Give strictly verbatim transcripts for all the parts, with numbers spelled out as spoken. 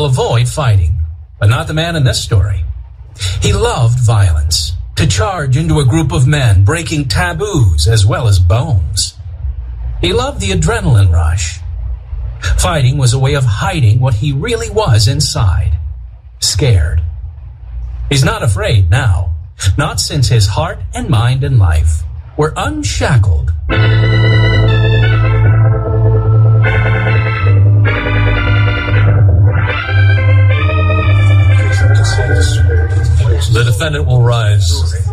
will avoid fighting, but not the man in this story. He loved violence, to charge into a group of men, breaking taboos as well as bones. He loved the adrenaline rush. Fighting was a way of hiding what he really was inside, scared. He's not afraid now, not since his heart and mind and life were unshackled. The defendant will rise.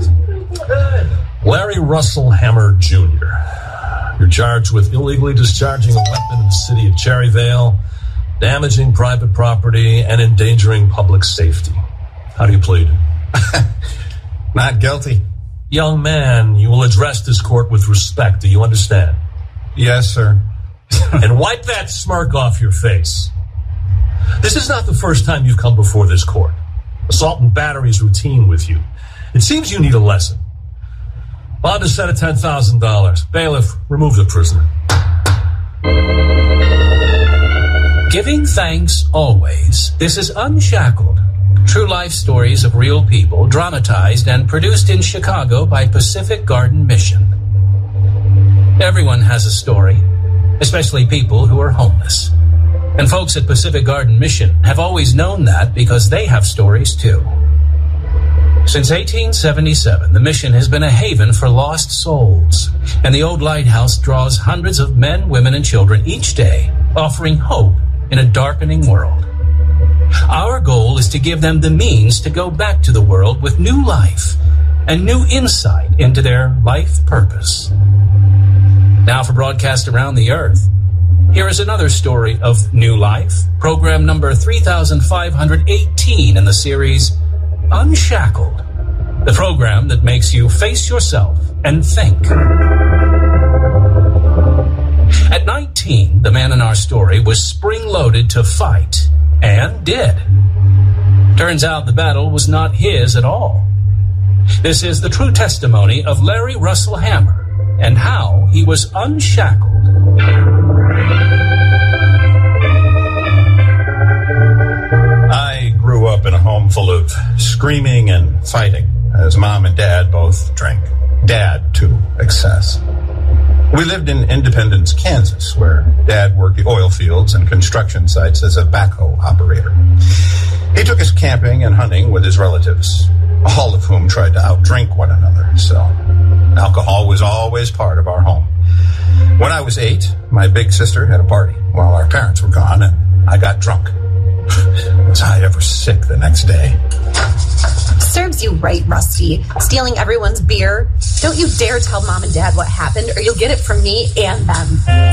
Larry Russell Hammer, Junior You're charged with illegally discharging a weapon in the city of Cherryvale, damaging private property, and endangering public safety. How do you plead? Not guilty. Young man, you will address this court with respect. Do you understand? Yes, sir. And wipe that smirk off your face. This is not the first time you've come before this court. Assault and battery is routine with you. It seems you need a lesson. Bond is set at ten thousand dollars. Bailiff, remove the prisoner. Giving thanks always. This is Unshackled. True life stories of real people, dramatized and produced in Chicago by Pacific Garden Mission. Everyone has a story, especially people who are homeless. And folks at Pacific Garden Mission have always known that because they have stories too. Since eighteen seventy-seven, the mission has been a haven for lost souls, and the old lighthouse draws hundreds of men, women, and children each day, offering hope in a darkening world. Our goal is to give them the means to go back to the world with new life and new insight into their life purpose. Now for broadcast around the earth, here is another story of new life, program number three thousand five hundred eighteen in the series Unshackled, the program that makes you face yourself and think. At nineteen, the man in our story was spring-loaded to fight, and did. Turns out the battle was not his at all. This is the true testimony of Larry Russell Hammer and how he was unshackled. I grew up in a home full of screaming and fighting, as Mom and Dad both drank. Dad to excess. We lived in Independence, Kansas, where Dad worked the oil fields and construction sites as a backhoe operator. He took us camping and hunting with his relatives, all of whom tried to outdrink one another, so alcohol was always part of our home. When I was eight, my big sister had a party while our parents were gone, and I got drunk. Was I ever sick the next day? Serves you right, Rusty. Stealing everyone's beer. Don't you dare tell Mom and Dad what happened, or you'll get it from me and them.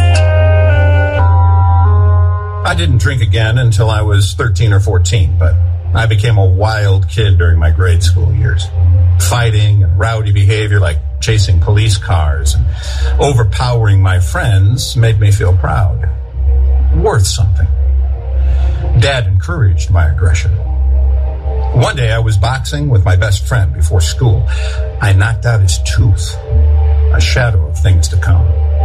I didn't drink again until I was thirteen or fourteen, but I became a wild kid during my grade school years. Fighting and rowdy behavior like chasing police cars and overpowering my friends made me feel proud. Worth something. Dad encouraged my aggression. One day I was boxing with my best friend before school. I knocked out his tooth, a shadow of things to come.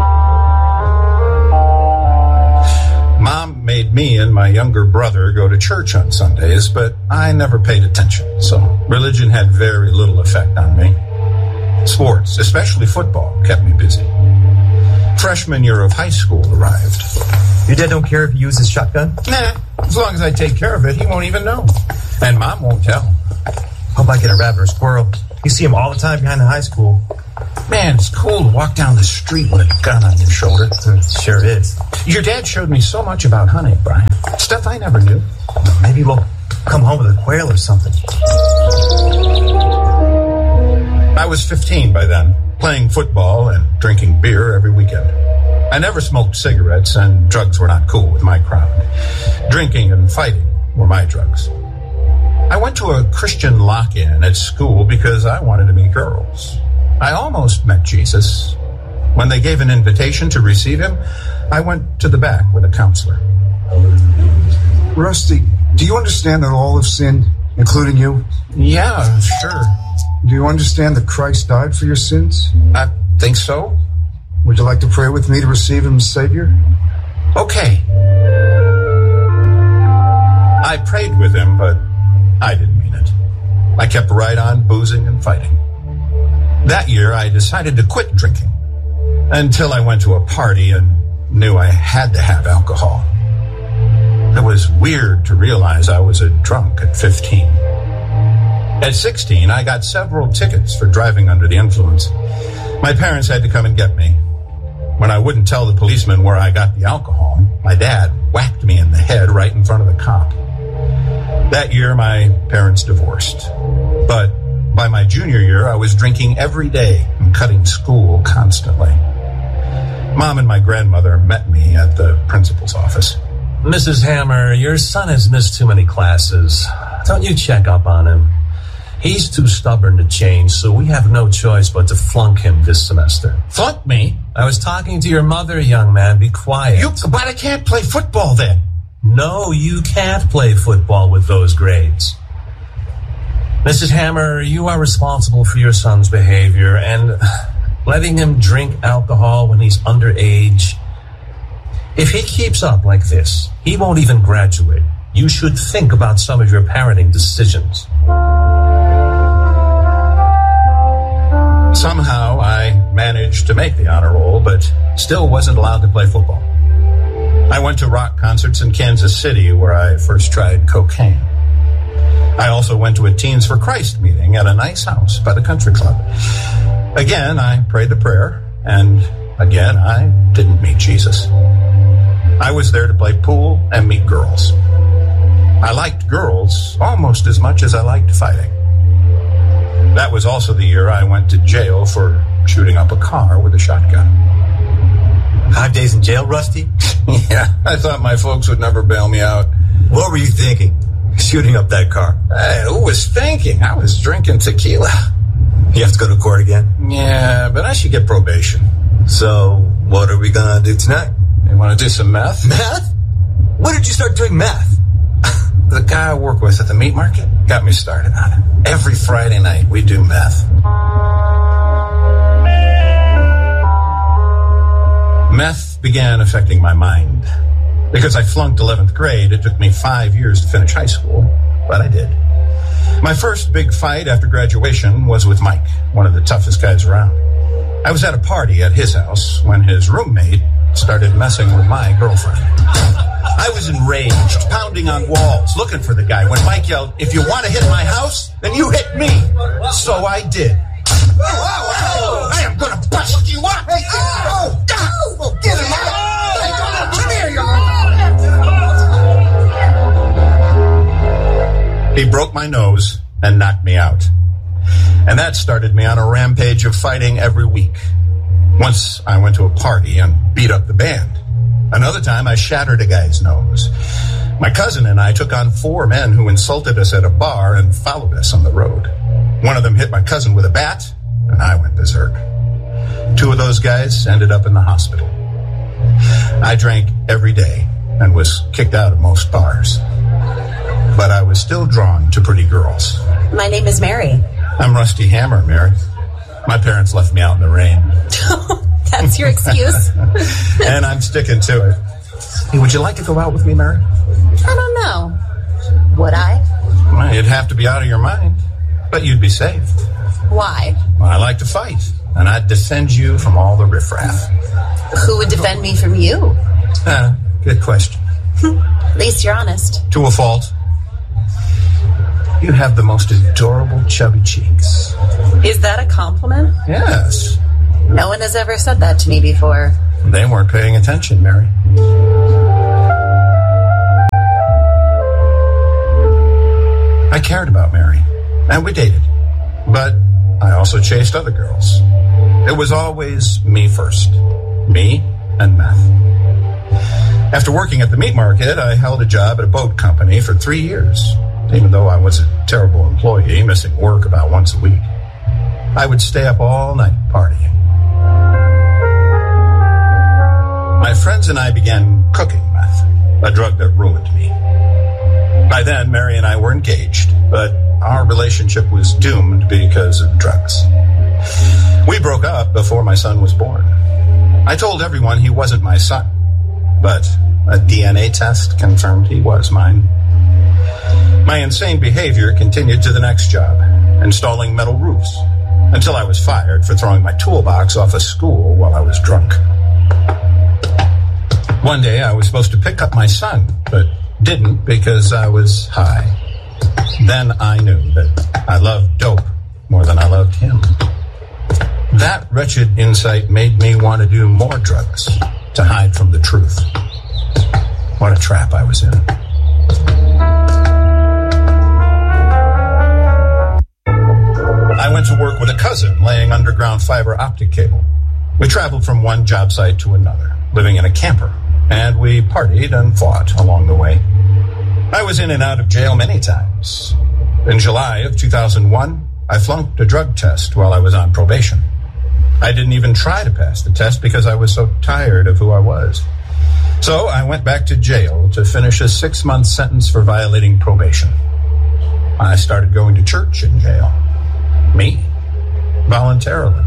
Mom made me and my younger brother go to church on Sundays, but I never paid attention, so religion had very little effect on me. Sports, especially football, kept me busy. Freshman year of high school arrived. Your dad don't care if you use his shotgun? Nah, as long as I take care of it, he won't even know. And Mom won't tell. How about get a rabbit or a squirrel? You see him all the time behind the high school. Man, it's cool to walk down the street with a gun on your shoulder. It sure is. Your dad showed me so much about hunting, Brian. Stuff I never knew. Well, maybe we'll come home with a quail or something. I was fifteen by then, playing football and drinking beer every weekend. I never smoked cigarettes, and drugs were not cool with my crowd. Drinking and fighting were my drugs. I went to a Christian lock-in at school because I wanted to meet girls. I almost met Jesus. When they gave an invitation to receive him, I went to the back with a counselor. Rusty, do you understand that all have sinned, including you? Yeah, sure. Do you understand that Christ died for your sins? I think so. Would you like to pray with me to receive him as Savior? Okay. I pray kept right on boozing and fighting. That year, I decided to quit drinking until I went to a party and knew I had to have alcohol. It was weird to realize I was a drunk at fifteen. At sixteen, I got several tickets for driving under the influence. My parents had to come and get me. When I wouldn't tell the policeman where I got the alcohol, my dad whacked me in the head right in front of the cop. That year, my parents divorced. But by my junior year, I was drinking every day and cutting school constantly. Mom and my grandmother met me at the principal's office. Missus Hammer, your son has missed too many classes. Don't you check up on him? He's too stubborn to change, so we have no choice but to flunk him this semester. Flunk me? I was talking to your mother, young man. Be quiet. You, but I can't play football then. No, you can't play football with those grades. Missus Hammer, you are responsible for your son's behavior, and letting him drink alcohol when he's underage. If he keeps up like this, he won't even graduate. You should think about some of your parenting decisions. Somehow I managed to make the honor roll, but still wasn't allowed to play football. I went to rock concerts in Kansas City where I first tried cocaine. I also went to a Teens for Christ meeting at a nice house by the country club. Again, I prayed the prayer, and again, I didn't meet Jesus. I was there to play pool and meet girls. I liked girls almost as much as I liked fighting. That was also the year I went to jail for shooting up a car with a shotgun. Five days in jail, Rusty? Yeah, I thought my folks would never bail me out. What were you thinking? Shooting up that car? Hey, who was thinking? I was drinking tequila. You have to go to court again? Yeah, but I should get probation. So, what are we gonna do tonight? You want to do some meth? Meth? When did you start doing meth? The guy I work with at the meat market got me started on it. Every Friday night, we do meth. Meth began affecting my mind. Because I flunked eleventh grade, it took me five years to finish high school, but I did. My first big fight after graduation was with Mike, one of the toughest guys around. I was at a party at his house when his roommate started messing with my girlfriend. I was enraged, pounding on walls, looking for the guy, when Mike yelled, "If you want to hit my house, then you hit me." So I did. Oh, oh, oh. I am going to bust you up. Hey, oh, oh, oh, get him out. Come here, you. He broke my nose and knocked me out. And that started me on a rampage of fighting every week. Once I went to a party and beat up the band. Another time I shattered a guy's nose. My cousin and I took on four men who insulted us at a bar and followed us on the road. One of them hit my cousin with a bat, and I went berserk. Two of those guys ended up in the hospital. I drank every day and was kicked out of most bars. But I was still drawn to pretty girls. My name is Mary. I'm Rusty Hammer, Mary. My parents left me out in the rain. That's your excuse? And I'm sticking to it. Hey, would you like to go out with me, Mary? I don't know. Would I? Well, you'd have to be out of your mind. But you'd be saved. Why? Well, I like to fight. And I'd defend you from all the riffraff. Who would defend me from you? Uh, good question. At least you're honest. To a fault. You have the most adorable chubby cheeks. Is that a compliment? Yes. No one has ever said that to me before. They weren't paying attention, Mary. I cared about Mary, and we dated. But I also chased other girls. It was always me first. Me and meth. After working at the meat market, I held a job at a boat company for three years. Even though I was a terrible employee, missing work about once a week. I would stay up all night partying. My friends and I began cooking meth, a drug that ruined me. By then, Mary and I were engaged, but our relationship was doomed because of drugs. We broke up before my son was born. I told everyone he wasn't my son, but a D N A test confirmed he was mine. My insane behavior continued to the next job. installing metal roofs, until I was fired for throwing my toolbox off a school while I was drunk. One day I was supposed to pick up my son, but didn't because I was high. Then I knew that I loved dope more than I loved him. That wretched insight made me want to do more drugs to hide from the truth. What a trap I was in. I went to work with a cousin laying underground fiber optic cable. We traveled from one job site to another, living in a camper, and we partied and fought along the way. I was in and out of jail many times. In July of two thousand one, I flunked a drug test while I was on probation. I didn't even try to pass the test because I was so tired of who I was. So I went back to jail to finish a six-month sentence for violating probation. I started going to church in jail. Me? Voluntarily.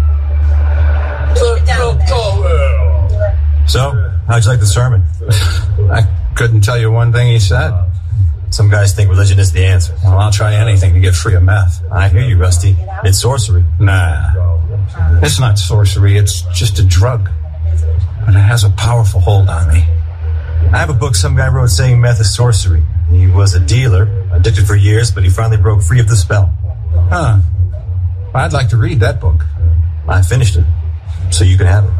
So, how'd you like the sermon? I couldn't tell you one thing he said. Some guys think religion is the answer. Well, I'll try anything to get free of meth. I hear you, Rusty. It's sorcery. Nah. It's not sorcery. It's just a drug. But it has a powerful hold on me. I have a book some guy wrote saying meth is sorcery. He was a dealer, addicted for years, but he finally broke free of the spell. Huh. I'd like to read that book. I finished it, so you can have it.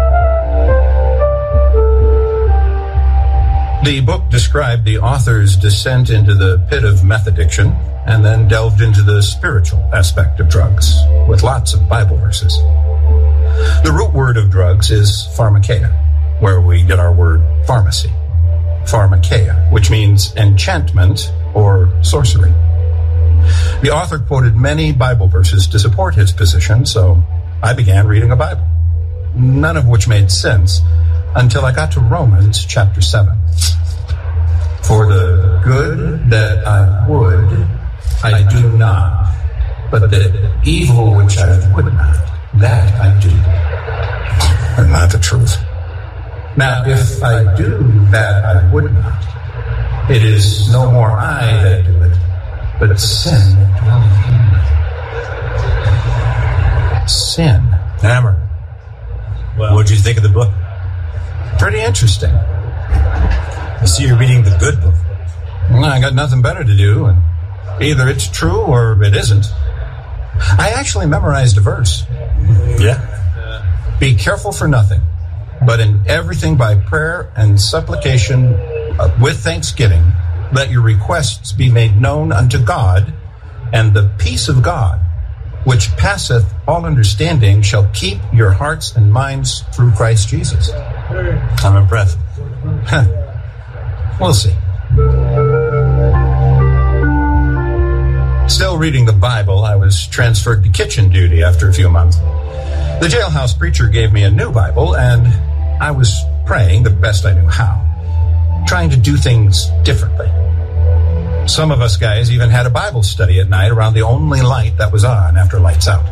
The book described the author's descent into the pit of meth addiction and then delved into the spiritual aspect of drugs with lots of Bible verses. The root word of drugs is pharmakeia, where we get our word pharmacy. Pharmakeia, which means enchantment or sorcery. The author quoted many Bible verses to support his position, so I began reading a Bible, none of which made sense until I got to Romans chapter seven. For the good that I would, I do not, but the evil which I would not, that I do. And not the truth. Now, if I do that I would not, it is no more I that do it, but sin that dwelleth in me. Sin. Hammer. Well, what'd you think of the book? Pretty interesting. I see you're reading the good book. Well, I got nothing better to do, and either it's true or it isn't. I actually memorized a verse. Yeah? Be careful for nothing, but in everything by prayer and supplication uh, with thanksgiving, let your requests be made known unto God, and the peace of God, which passeth all understanding, shall keep your hearts and minds through Christ Jesus. I'm impressed. We'll see. Still reading the Bible, I was transferred to kitchen duty after a few months. The jailhouse preacher gave me a new Bible, and I was praying the best I knew how, trying to do things differently. Some of us guys even had a Bible study at night around the only light that was on after lights out.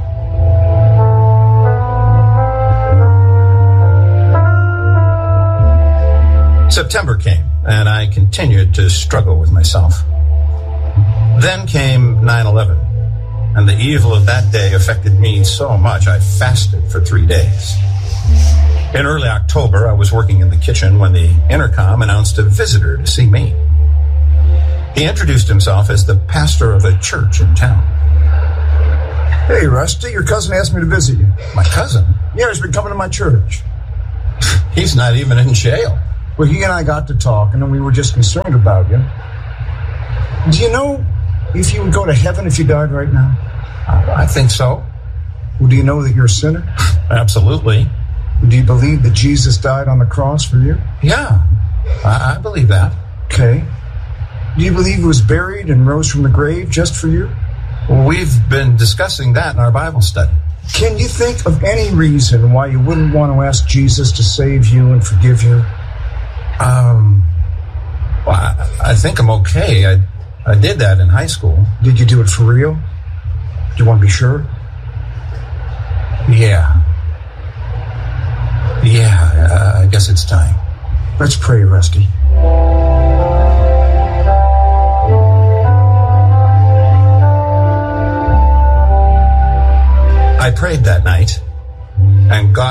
September came, and I continued to struggle with myself. Then came nine eleven, and the evil of that day affected me so much I fasted for three days. In early October, I was working in the kitchen when the intercom announced a visitor to see me. He introduced himself as the pastor of a church in town. Hey, Rusty, your cousin asked me to visit you. My cousin? Yeah, he's been coming to my church. He's not even in jail. Well, he and I got to talking, and we were just concerned about you. Do you know if you would go to heaven if you died right now? I think so. Well, do you know that you're a sinner? Absolutely. Do you believe that Jesus died on the cross for you? Yeah, I, I believe that. Okay. Do you believe he was buried and rose from the grave just for you? We've been discussing that in our Bible study. Can you think of any reason why you wouldn't want to ask Jesus to save you and forgive you? Um, well, I, I think I'm okay. I, I did that in high school. Did you do it for real? Do you want to be sure? Yeah. Yeah, uh, I guess it's time. Let's pray, Rusty.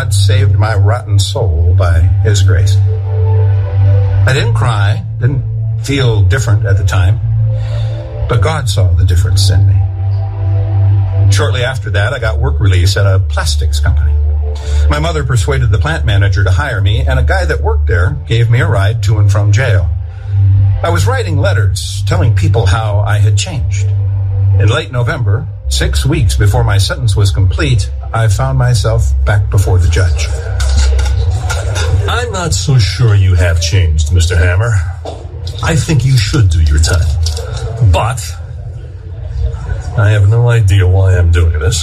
God saved my rotten soul by his grace. I didn't cry, didn't feel different at the time, but God saw the difference in me. Shortly after that, I got work release at a plastics company. My mother persuaded the plant manager to hire me, and a guy that worked there gave me a ride to and from jail. I was writing letters telling people how I had changed. In late November, six weeks before my sentence was complete, I found myself back before the judge. I'm not so sure you have changed, Mister Hammer. I think you should do your time. But I have no idea why I'm doing this.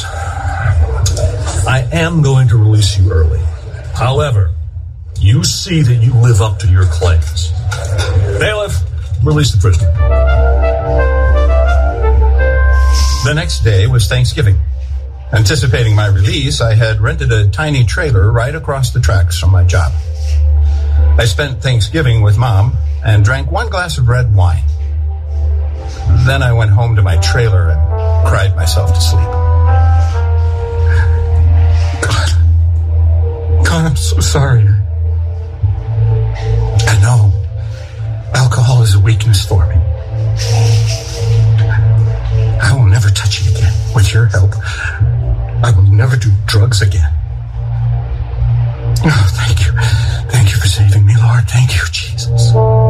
I am going to release you early. However, you see that you live up to your claims. Bailiff, release the prisoner. The next day was Thanksgiving. Anticipating my release, I had rented a tiny trailer right across the tracks from my job. I spent Thanksgiving with Mom and drank one glass of red wine. Then I went home to my trailer and cried myself to sleep. God, God, I'm so sorry. I know alcohol is a weakness for me. I will never touch it again. With your help, I will never do drugs again. Oh, thank you. Thank you for saving me, Lord. Thank you, Jesus.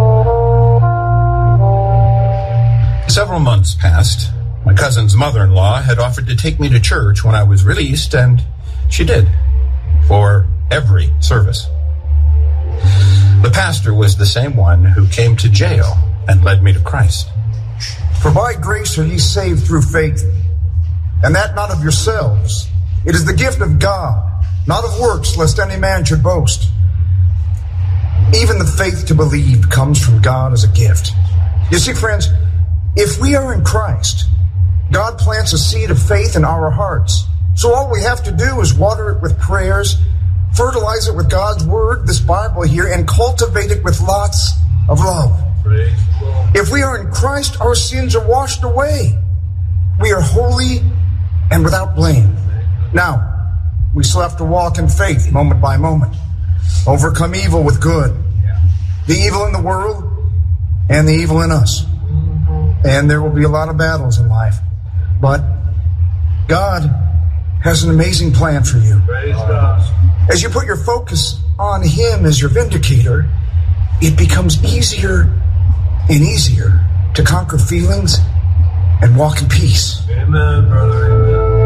Several months passed. My cousin's mother-in-law had offered to take me to church when I was released, and she did, for every service. The pastor was the same one who came to jail and led me to Christ. For by grace are ye saved through faith, and that not of yourselves. It is the gift of God, not of works, lest any man should boast. Even the faith to believe comes from God as a gift. You see, friends, if we are in Christ, God plants a seed of faith in our hearts. So all we have to do is water it with prayers, fertilize it with God's word, this Bible here, and cultivate it with lots of love. If we are in Christ, our sins are washed away. We are holy and without blame. Now, we still have to walk in faith moment by moment. Overcome evil with good. The evil in the world and the evil in us. And there will be a lot of battles in life. But God has an amazing plan for you. As you put your focus on Him as your vindicator, it becomes easier and easier to conquer feelings and walk in peace. Amen, brother. Amen.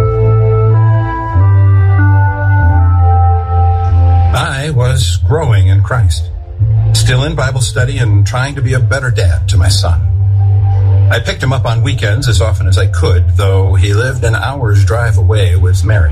I was growing in Christ, still in Bible study and trying to be a better dad to my son. I picked him up on weekends as often as I could, though he lived an hour's drive away with Mary.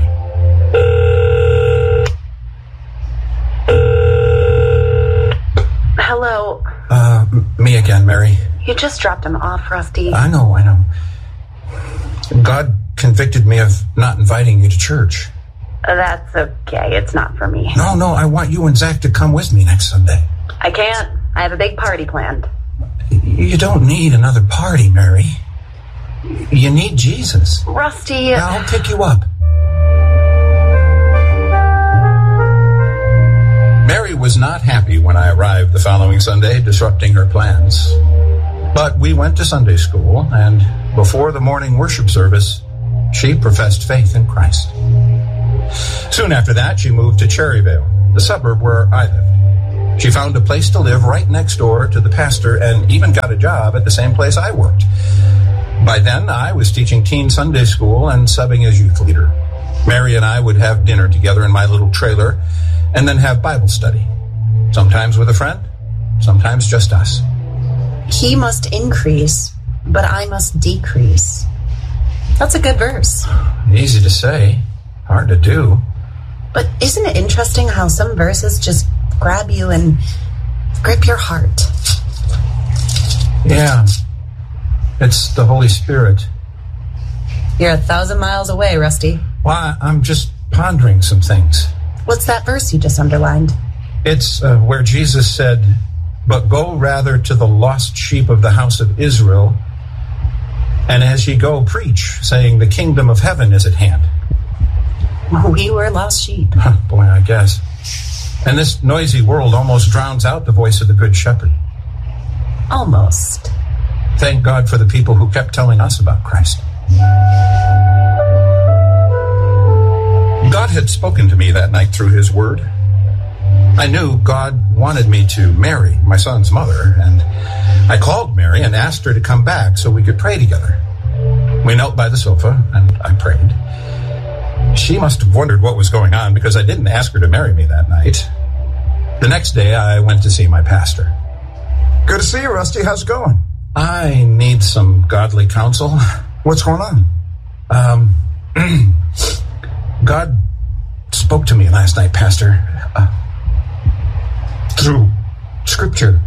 Hello. Uh, m- me again, Mary. You just dropped him off, Rusty. I know, I know. God convicted me of not inviting you to church. That's okay. It's not for me. No, no, I want you and Zach to come with me next Sunday. I can't. I have a big party planned. You don't need another party, Mary. You need Jesus. Rusty. I'll pick you up. Mary was not happy when I arrived the following Sunday, disrupting her plans. But we went to Sunday school, and before the morning worship service, she professed faith in Christ. Soon after that, she moved to Cherryvale, the suburb where I lived. She found a place to live right next door to the pastor and even got a job at the same place I worked. By then, I was teaching teen Sunday school and subbing as youth leader. Mary and I would have dinner together in my little trailer and then have Bible study, sometimes with a friend, sometimes just us. He must increase, but I must decrease. That's a good verse. Easy to say, hard to do. But isn't it interesting how some verses just grab you and grip your heart? Yeah, it's the Holy Spirit. You're a thousand miles away, Rusty. Well, I'm just pondering some things. What's that verse you just underlined? It's uh, where Jesus said, "But go rather to the lost sheep of the house of Israel, and as ye go, preach, saying, the kingdom of heaven is at hand." We were lost sheep. Huh, boy, I guess. And this noisy world almost drowns out the voice of the Good Shepherd. Almost. Thank God for the people who kept telling us about Christ. God had spoken to me that night through his word. I knew God wanted me to marry my son's mother, and I called Mary and asked her to come back so we could pray together. We knelt by the sofa, and I prayed. She must have wondered what was going on because I didn't ask her to marry me that night. The next day, I went to see my pastor. Good to see you, Rusty. How's it going? I need some godly counsel. What's going on? Um, God spoke to me last night, Pastor, uh, through Scripture.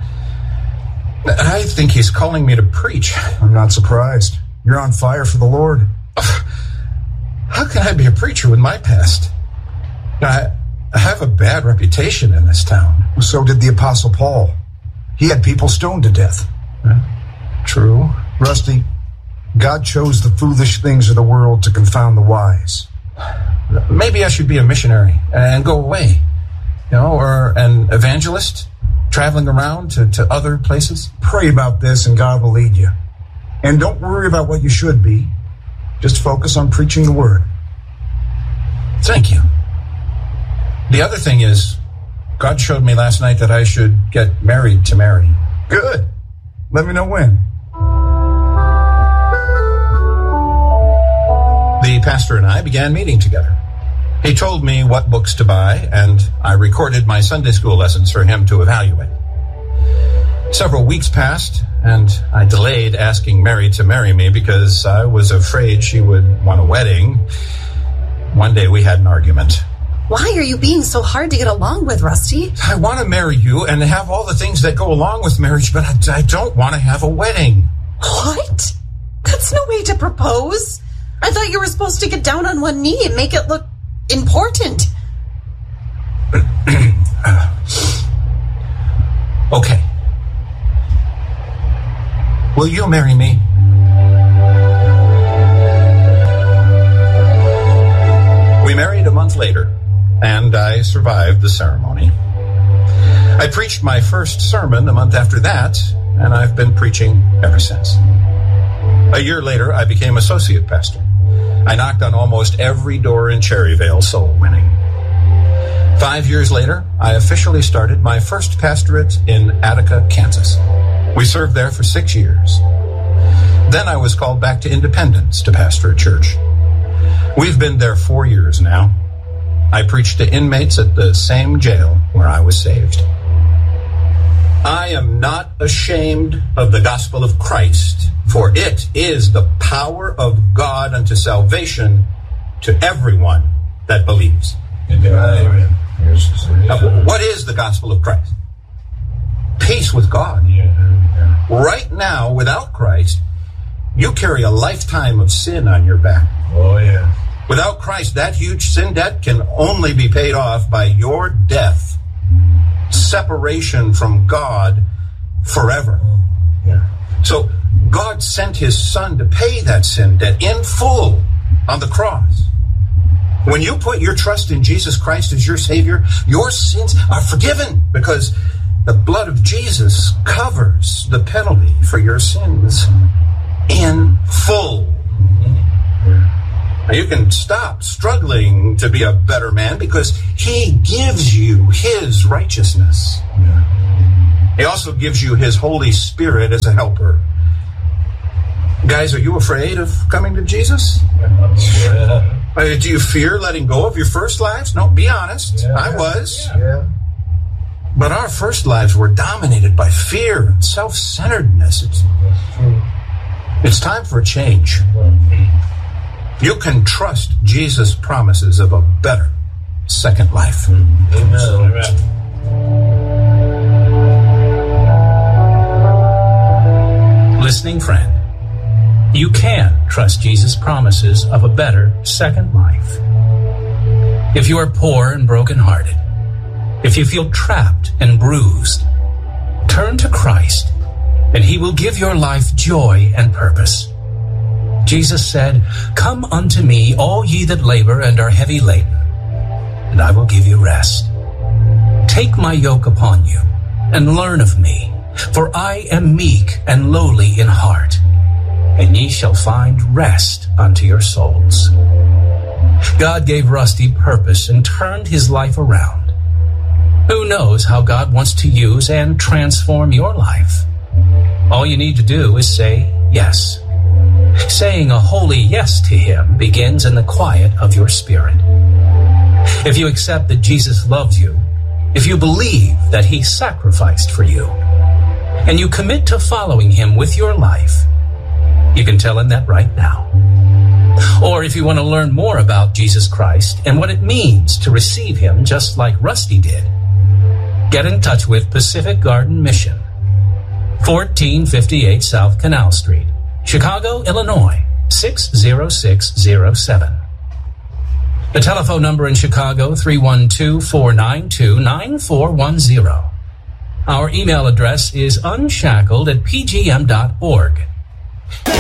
I think he's calling me to preach. I'm not surprised. You're on fire for the Lord. How can I be a preacher with my past? I, I have a bad reputation in this town. So did the Apostle Paul. He had people stoned to death. Uh, true. Rusty, God chose the foolish things of the world to confound the wise. Maybe I should be a missionary and go away, you know, or an evangelist traveling around to, to other places. Pray about this and God will lead you. And don't worry about what you should be. Just focus on preaching the word. Thank you. The other thing is, God showed me last night that I should get married to Mary. Good. Let me know when. The pastor and I began meeting together. He told me what books to buy, and I recorded my Sunday school lessons for him to evaluate. Several weeks passed, and I delayed asking Mary to marry me because I was afraid she would want a wedding. One day we had an argument. Why are you being so hard to get along with, Rusty? I want to marry you and have all the things that go along with marriage, but I, I don't want to have a wedding. What? That's no way to propose. I thought you were supposed to get down on one knee and make it look important. uh, okay. Will you marry me? We married a month later, and I survived the ceremony. I preached my first sermon a month after that, and I've been preaching ever since. A year later, I became associate pastor. I knocked on almost every door in Cherryvale, soul winning. Five years later, I officially started my first pastorate in Attica, Kansas. We served there for six years. Then I was called back to Independence to pastor a church. We've been there four years now. I preach to inmates at the same jail where I was saved. I am not ashamed of the gospel of Christ, for it is the power of God unto salvation to everyone that believes. Amen. Now, what is the gospel of Christ? Peace with God. Right now, without Christ, you carry a lifetime of sin on your back. Oh, yeah. Without Christ, that huge sin debt can only be paid off by your death. Separation from God forever. Yeah. So God sent his son to pay that sin debt in full on the cross. When you put your trust in Jesus Christ as your Savior, your sins are forgiven because the blood of Jesus covers the penalty for your sins in full. Now you can stop struggling to be a better man because he gives you his righteousness. He also gives you his Holy Spirit as a helper. Guys, are you afraid of coming to Jesus? Yeah. Uh, do you fear letting go of your first lives? No, be honest. Yeah. I was. Yeah. But our first lives were dominated by fear and self-centeredness. It's, it's time for a change. You can trust Jesus' promises of a better second life. Amen. Listening friend, you can trust Jesus' promises of a better second life. If you are poor and brokenhearted, if you feel trapped and bruised, turn to Christ and he will give your life joy and purpose. Jesus said, "Come unto me, all ye that labor and are heavy laden, and I will give you rest. Take my yoke upon you, and learn of me, for I am meek and lowly in heart, and ye shall find rest unto your souls." God gave Rusty purpose and turned his life around. Who knows how God wants to use and transform your life? All you need to do is say yes. Saying a holy yes to him begins in the quiet of your spirit. If you accept that Jesus loves you, if you believe that he sacrificed for you, and you commit to following him with your life, you can tell him that right now. Or if you want to learn more about Jesus Christ and what it means to receive him just like Rusty did, get in touch with Pacific Garden Mission, fourteen fifty-eight South Canal Street, Chicago, Illinois, six zero six zero seven. The telephone number in Chicago, three one two, four nine two, nine four one zero. Our email address is unshackled at p g m dot org.